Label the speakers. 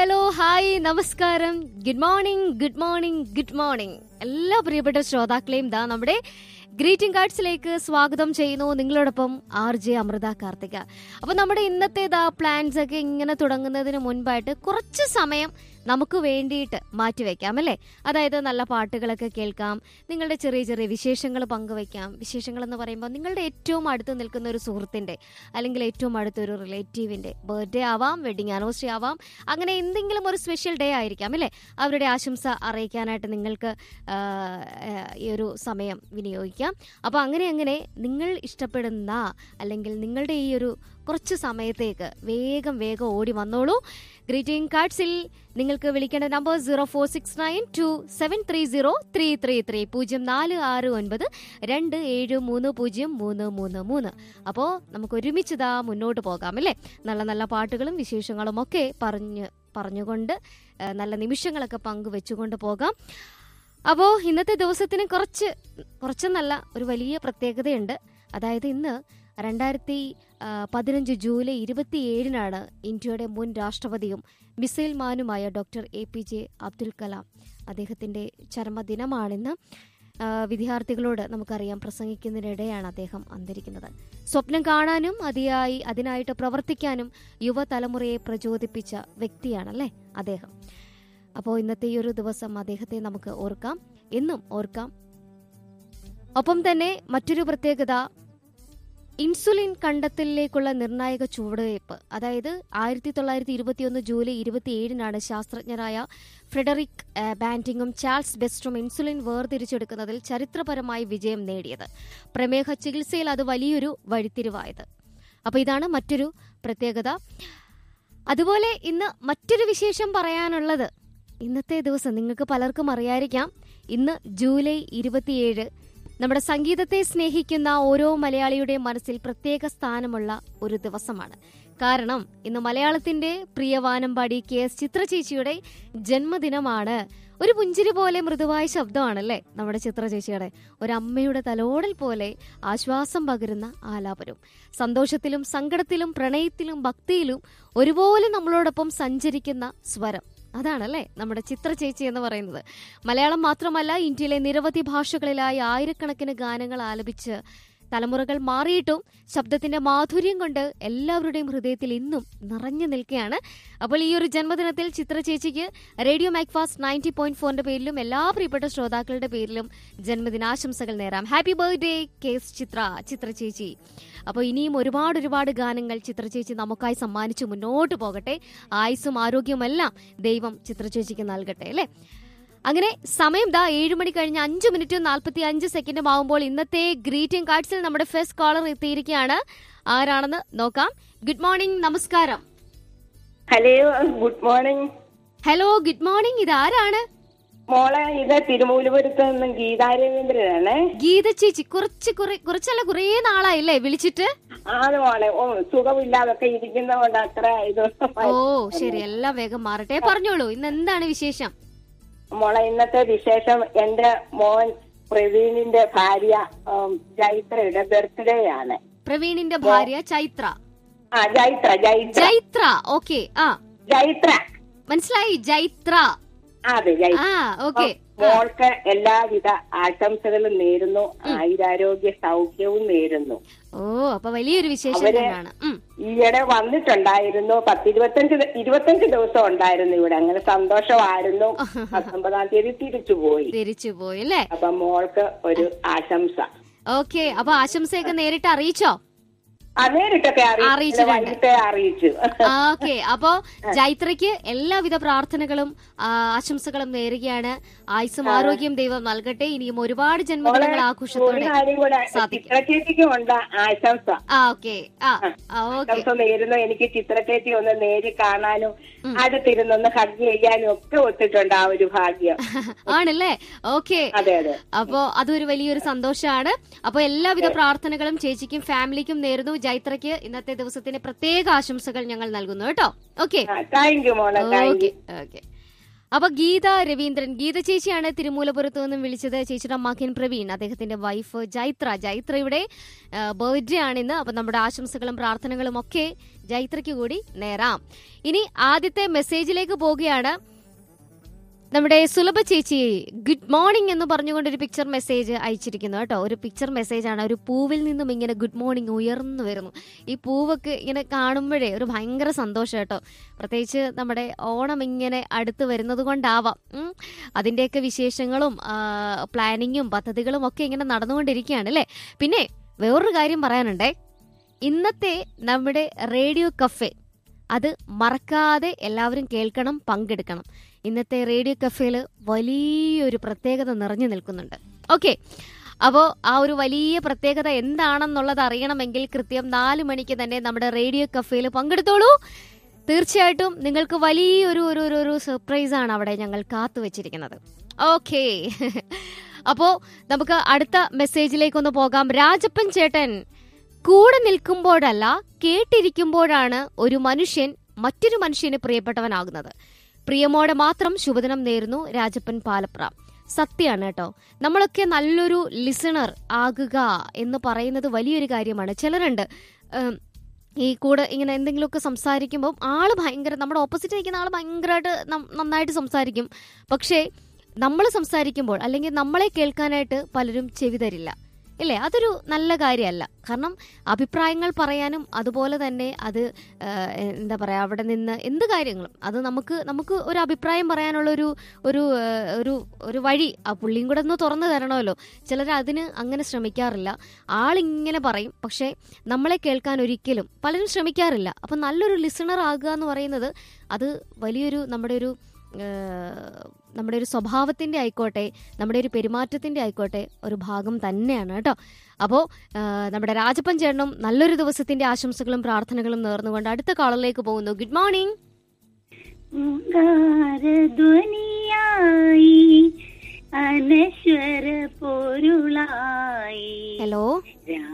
Speaker 1: Hello, hi, നമസ്കാരം, good morning, good morning, good morning. എല്ലാ പ്രിയപ്പെട്ട ശ്രോതാക്കളെയും ദാ നമ്മുടെ ഗ്രീറ്റിംഗ് കാർഡ്സിലേക്ക് സ്വാഗതം ചെയ്യുന്നു. നിങ്ങളോടൊപ്പം RJ അമൃത കാർത്തിക. അപ്പൊ നമ്മുടെ ഇന്നത്തെ പ്ലാൻസ് ഒക്കെ ഇങ്ങനെ തുടങ്ങുന്നതിന് മുൻപായിട്ട് കുറച്ച് സമയം നമുക്ക് വേണ്ടിയിട്ട് മാറ്റിവെക്കാം അല്ലേ? അതായത് നല്ല പാട്ടുകളൊക്കെ കേൾക്കാം, നിങ്ങളുടെ ചെറിയ ചെറിയ വിശേഷങ്ങൾ പങ്കുവെക്കാം. വിശേഷങ്ങൾ എന്ന് പറയുമ്പോൾ നിങ്ങളുടെ ഏറ്റവും അടുത്ത് നിൽക്കുന്ന ഒരു സുഹൃത്തിൻ്റെ അല്ലെങ്കിൽ ഏറ്റവും അടുത്തൊരു റിലേറ്റീവിൻ്റെ ബർത്ത്ഡേ ആവാം, വെഡിങ് ആനിവേഴ്സറി ആവാം, അങ്ങനെ എന്തെങ്കിലും ഒരു സ്പെഷ്യൽ ഡേ ആയിരിക്കാം അല്ലേ? അവരുടെ ആശംസ അറിയിക്കാനായിട്ട് നിങ്ങൾക്ക് ഈ ഒരു സമയം വിനിയോഗിക്കാം. അപ്പോൾ അങ്ങനെ നിങ്ങൾ ഇഷ്ടപ്പെടുന്ന അല്ലെങ്കിൽ നിങ്ങളുടെ ഈ ഒരു കുറച്ച് സമയത്തേക്ക് വേഗം ഓടി വന്നോളൂ. ഗ്രീറ്റിംഗ് കാർഡ്സിൽ നിങ്ങൾക്ക് വിളിക്കേണ്ട നമ്പർ 0469273033 0469273033. അപ്പോൾ നമുക്ക് ഒരുമിച്ച് മുന്നോട്ട് പോകാം അല്ലേ? നല്ല നല്ല പാട്ടുകളും വിശേഷങ്ങളും ഒക്കെ പറഞ്ഞുകൊണ്ട് നല്ല നിമിഷങ്ങളൊക്കെ പങ്കുവെച്ചുകൊണ്ട് പോകാം. അപ്പോൾ ഇന്നത്തെ ദിവസത്തിന് കുറച്ചെന്നല്ല ഒരു വലിയ പ്രത്യേകതയുണ്ട്. അതായത് ഇന്ന് 2015 ജൂലൈ 27 ഇന്ത്യയുടെ മുൻ രാഷ്ട്രപതിയും missile മാനുമായ doctor APJ Abdul Kalam അദ്ദേഹത്തിൻ്റെ ചരമദിനമാണിന്ന്. വിദ്യാർത്ഥികളോട് നമുക്കറിയാം പ്രസംഗിക്കുന്നതിനിടെയാണ് അദ്ദേഹം അന്തരിക്കുന്നത്. സ്വപ്നം കാണാനും അതിനായിട്ട് പ്രവർത്തിക്കാനും യുവതലമുറയെ പ്രചോദിപ്പിച്ച വ്യക്തിയാണല്ലേ അദ്ദേഹം. അപ്പോൾ ഇന്നത്തെ ഈ ഒരു ദിവസം അദ്ദേഹത്തെ നമുക്ക് ഓർക്കാം, എന്നും ഓർക്കാം. ഒപ്പം തന്നെ മറ്റൊരു പ്രത്യേകത, ഇൻസുലിൻ കണ്ടെത്തലിലേക്കുള്ള നിർണായക ചുവടുവയ്പ്. അതായത് 1921 ജൂലൈ 27 ശാസ്ത്രജ്ഞരായ ഫ്രെഡറിക് ബാന്റിങ്ങും ചാൾസ് ബെസ്റ്റും ഇൻസുലിൻ വേർതിരിച്ചെടുക്കുന്നതിൽ ചരിത്രപരമായ വിജയം നേടിയത്. പ്രമേഹ ചികിത്സയിൽ അത് വലിയൊരു വഴിത്തിരിവായത്. അപ്പോൾ ഇതാണ് മറ്റൊരു പ്രത്യേകത. അതുപോലെ ഇന്ന് മറ്റൊരു വിശേഷം പറയാനുള്ളത്, ഇന്നത്തെ ദിവസം നിങ്ങൾക്ക് പലർക്കും അറിയാതിരിക്കാം, ഇന്ന് ജൂലൈ 27 നമ്മുടെ സംഗീതത്തെ സ്നേഹിക്കുന്ന ഓരോ മലയാളിയുടെ മനസ്സിൽ പ്രത്യേക സ്ഥാനമുള്ള ഒരു ദിവസമാണ്. കാരണം ഇന്ന് മലയാളത്തിന്റെ പ്രിയ വാനമ്പാടി KS ചിത്ര ചേച്ചിയുടെ ജന്മദിനമാണ്. ഒരു പുഞ്ചിരി പോലെ മൃദുവായ ശബ്ദമാണല്ലേ നമ്മുടെ ചിത്ര ചേച്ചിയുടെ. ഒരമ്മയുടെ തലോടൽ പോലെ ആശ്വാസം പകരുന്ന ആലാപനം. സന്തോഷത്തിലും സങ്കടത്തിലും പ്രണയത്തിലും ഭക്തിയിലും ഒരുപോലെ നമ്മളോടൊപ്പം സഞ്ചരിക്കുന്ന സ്വരം, അതാണല്ലേ നമ്മുടെ ചിത്ര ചേച്ചി എന്ന് പറയുന്നത്. മലയാളം മാത്രമല്ല, ഇന്ത്യയിലെ നിരവധി ഭാഷകളിലായി ആയിരക്കണക്കിന് ഗാനങ്ങൾ ആലപിച്ച് തലമുറകൾ മാറിയിട്ടും ശബ്ദത്തിന്റെ മാധുര്യം കൊണ്ട് എല്ലാവരുടെയും ഹൃദയത്തിൽ ഇന്നും നിറഞ്ഞു നിൽക്കുകയാണ്. അപ്പോൾ ഈ ഒരു ജന്മദിനത്തിൽ ചിത്ര ചേച്ചിക്ക് റേഡിയോ മാക്ഫാസ്റ്റ് 90.4 പേരിലും എല്ലാ പ്രിയപ്പെട്ട ശ്രോതാക്കളുടെ പേരിലും ജന്മദിനാശംസകൾ നേരാം. ഹാപ്പി ബർത്ത്ഡേ KS ചിത്ര ചേച്ചി. അപ്പോൾ ഇനിയും ഒരുപാട് ഗാനങ്ങൾ ചിത്ര ചേച്ചി നമുക്കായി സമ്മാനിച്ചു മുന്നോട്ട് പോകട്ടെ. ആയുസ്സും ആരോഗ്യവുമെല്ലാം ദൈവം ചിത്ര ചേച്ചിക്ക് നൽകട്ടെ അല്ലേ? അങ്ങനെ സമയം 7 മണി കഴിഞ്ഞ് 5 മിനിറ്റും 45 സെക്കൻഡും ആവുമ്പോൾ ഇന്നത്തെ ഗ്രീറ്റിംഗ് കാർഡ്സിൽ നമ്മുടെ ഫസ്റ്റ് കോളർ എത്തിയിരിക്കുകയാണ്. ആരാണെന്ന് നോക്കാം. ഗുഡ് മോർണിംഗ്, നമസ്കാരം.
Speaker 2: Hello, good morning.
Speaker 1: Hello, good morning. ഇത് ആരാണ്?
Speaker 2: മോളെ, ഇത് തിരുമൂലപുരത്ത് നിന്ന് ഗീതാ രവീന്ദ്രനാണ്.
Speaker 1: ഗീത ചേച്ചി, കുറച്ചല്ല കുറേ നാളായില്ലേ വിളിച്ചിട്ട്?
Speaker 2: ആണ് മോളെ. സുഖമില്ലാതൊക്കെ ഇരിക്കുന്നതുകൊണ്ട് അത്ര
Speaker 1: ഓ ശരി, എല്ലാം വേഗം മാറട്ടെ. പറഞ്ഞോളൂ, ഇന്ന് എന്താണ് വിശേഷം?
Speaker 2: മോളെ, ഇന്നത്തെ വിശേഷം, എന്റെ മോൻ പ്രവീണിന്റെ ഭാര്യ ജൈത്രയുടെ ബർത്ത്ഡേ ആണ്.
Speaker 1: പ്രവീണിന്റെ ഭാര്യ ചൈത്ര.
Speaker 2: ജൈത്ര.
Speaker 1: ഓക്കെ.
Speaker 2: ജൈത്ര
Speaker 1: മനസ്സിലായി, ജൈത്ര.
Speaker 2: അതെ,
Speaker 1: ഓക്കെ.
Speaker 2: മോൾക്ക് എല്ലാവിധ ആശംസകളും നേരുന്നു, ആയുരാരോഗ്യ സൗഖ്യവും നേരുന്നു.
Speaker 1: ഓ, അപ്പൊ വലിയൊരു വിശേഷം തന്നെയാണ്.
Speaker 2: ഈയിടെ വന്നിട്ടുണ്ടായിരുന്നു, 25 ദിവസം ഉണ്ടായിരുന്നു ഇവിടെ. അങ്ങനെ സന്തോഷമായിരുന്നു. 19-ാം തീയതി തിരിച്ചുപോയി
Speaker 1: അല്ലേ?
Speaker 2: അപ്പൊ മോൾക്ക് ഒരു ആശംസ.
Speaker 1: ഓക്കെ, അപ്പൊ ആശംസയൊക്കെ നേരിട്ട് അറിയിച്ചോ?
Speaker 2: നേരിട്ടൊക്കെ അറിയിച്ചു.
Speaker 1: ഓക്കെ, അപ്പോ ജൈത്രയ്ക്ക് എല്ലാവിധ പ്രാർത്ഥനകളും ആശംസകളും നേരുകയാണ്. ആയുസ്സും ആരോഗ്യം ദൈവം നൽകട്ടെ. ഇനിയും ഒരുപാട് ജന്മദിനങ്ങൾ ആഘോഷത്തോടെ
Speaker 2: ആശംസ. ആശംസ നേരുന്നു. എനിക്ക് ചിത്രചേച്ചി ഒന്ന് നേരി കാണാനും അടുത്തിരുന്നൊന്ന് ഹഗ് ചെയ്യാനും ഒക്കെ ഒത്തിട്ടുണ്ട് ആ ഒരു ഭാഗ്യം.
Speaker 1: ആണല്ലേ? ഓക്കെ. അപ്പോ അതൊരു വലിയൊരു സന്തോഷമാണ്. അപ്പൊ എല്ലാവിധ പ്രാർത്ഥനകളും ചേച്ചിക്കും ഫാമിലിക്കും നേരുന്നു. ജൈത്രയ്ക്ക് ഇന്നത്തെ ദിവസത്തിന്റെ പ്രത്യേക ആശംസകൾ ഞങ്ങൾ നൽകുന്നു കേട്ടോ. ഓക്കെ,
Speaker 2: താങ്ക് യു മോളെ.
Speaker 1: ഓക്കെ. അപ്പൊ ഗീത രവീന്ദ്രൻ, ഗീത ചേച്ചിയാണ് തിരുമൂലപുരത്ത് നിന്നും വിളിച്ചത്. ചേച്ചിയുടെ മകൻ പ്രവീൺ, അദ്ദേഹത്തിന്റെ വൈഫ് ജൈത്രയുടെ ബർത്ത്ഡേ ആണിന്ന്. അപ്പൊ നമ്മുടെ ആശംസകളും പ്രാർത്ഥനകളും ഒക്കെ ജൈത്രയ്ക്ക് കൂടി നേരാം. ഇനി ആദ്യത്തെ മെസ്സേജിലേക്ക് പോവുകയാണ്. നമ്മുടെ സുലഭ ചേച്ചി ഗുഡ് മോർണിംഗ് എന്ന് പറഞ്ഞുകൊണ്ടൊരു പിക്ചർ മെസ്സേജ് അയച്ചിരിക്കുന്നു കേട്ടോ. ഒരു പിക്ചർ മെസ്സേജാണ്. ഒരു പൂവിൽ നിന്നും ഇങ്ങനെ ഗുഡ് മോർണിംഗ് ഉയർന്നു വരുന്നു. ഈ പൂവൊക്കെ ഇങ്ങനെ കാണുമ്പോഴേ ഒരു ഭയങ്കര സന്തോഷം കേട്ടോ. പ്രത്യേകിച്ച് നമ്മുടെ ഓണം ഇങ്ങനെ അടുത്ത് വരുന്നത് കൊണ്ടാവാം അതിൻ്റെയൊക്കെ വിശേഷങ്ങളും പ്ലാനിങ്ങും പദ്ധതികളും ഒക്കെ ഇങ്ങനെ നടന്നുകൊണ്ടിരിക്കുകയാണ് അല്ലേ. പിന്നെ വേറൊരു കാര്യം പറയാനുണ്ടേ. ഇന്നത്തെ നമ്മുടെ റേഡിയോ കഫേ അത് മറക്കാതെ എല്ലാവരും കേൾക്കണം, പങ്കെടുക്കണം. ഇന്നത്തെ റേഡിയോ കഫേയിൽ വലിയൊരു പ്രത്യേകത നിറഞ്ഞു നിൽക്കുന്നുണ്ട്. ഓക്കെ, അപ്പോൾ ആ ഒരു വലിയ പ്രത്യേകത എന്താണെന്നുള്ളത് അറിയണമെങ്കിൽ കൃത്യം 4 മണിക്ക് തന്നെ നമ്മുടെ റേഡിയോ കഫേയിൽ പങ്കെടുത്തോളൂ. തീർച്ചയായിട്ടും നിങ്ങൾക്ക് വലിയൊരു ഒരു സർപ്രൈസാണ് അവിടെ ഞങ്ങൾ കാത്തു വെച്ചിരിക്കുന്നത്. ഓക്കെ, അപ്പോൾ നമുക്ക് അടുത്ത മെസ്സേജിലേക്കൊന്ന് പോകാം. രാജപ്പൻ ചേട്ടൻ, കൂടെ നിൽക്കുമ്പോഴല്ല കേട്ടിരിക്കുമ്പോഴാണ് ഒരു മനുഷ്യൻ മറ്റൊരു മനുഷ്യന് പ്രിയപ്പെട്ടവനാകുന്നത്. പ്രിയമോടെ മാത്രം ശുഭദിനം നേരുന്നു. രാജപ്പൻ പാലപ്ര. സത്യമാണ് കേട്ടോ. നമ്മളൊക്കെ നല്ലൊരു ലിസണർ ആകുക എന്ന് പറയുന്നത് വലിയൊരു കാര്യമാണ്. ചിലരുണ്ട് ഈ കൂടെ ഇങ്ങനെ എന്തെങ്കിലുമൊക്കെ സംസാരിക്കുമ്പോൾ ആള് ഭയങ്കര, നമ്മുടെ ഓപ്പോസിറ്റ് നിൽക്കുന്ന ആൾ ഭയങ്കരമായിട്ട് നന്നായിട്ട് സംസാരിക്കും. പക്ഷേ നമ്മൾ സംസാരിക്കുമ്പോൾ അല്ലെങ്കിൽ നമ്മളെ കേൾക്കാനായിട്ട് പലരും ചെവി തരില്ല, ഇല്ലേ? അതൊരു നല്ല കാര്യമല്ല. കാരണം അഭിപ്രായങ്ങൾ പറയാനും അതുപോലെ തന്നെ അത് എന്താ പറയുക, അവിടെ നിന്ന് എന്ത് കാര്യങ്ങളും അത് നമുക്ക് ഒരു അഭിപ്രായം പറയാനുള്ള ഒരു വഴി ആ പുള്ളിയും കൂടെ ഒന്ന് തുറന്നു തരണമല്ലോ. ചിലർ അതിന് അങ്ങനെ ശ്രമിക്കാറില്ല. ആളിങ്ങനെ പറയും, പക്ഷേ നമ്മളെ കേൾക്കാൻ ഒരിക്കലും പലരും ശ്രമിക്കാറില്ല. അപ്പം നല്ലൊരു ലിസണർ ആകുക എന്ന് പറയുന്നത് അത് വലിയൊരു നമ്മുടെ ഒരു സ്വഭാവത്തിൻ്റെ ആയിക്കോട്ടെ, നമ്മുടെ ഒരു പെരുമാറ്റത്തിൻ്റെ ആയിക്കോട്ടെ ഒരു ഭാഗം തന്നെയാണ് കേട്ടോ. അപ്പോൾ നമ്മുടെ രാജപ്പൻ ചേട്ടനും നല്ലൊരു ദിവസത്തിന്റെ ആശംസകളും പ്രാർത്ഥനകളും നേർന്നുകൊണ്ട് അടുത്ത കാളിലേക്ക് പോകുന്നു. Good morning.
Speaker 2: അനശ്വര പൊരുളായി
Speaker 1: ഹലോ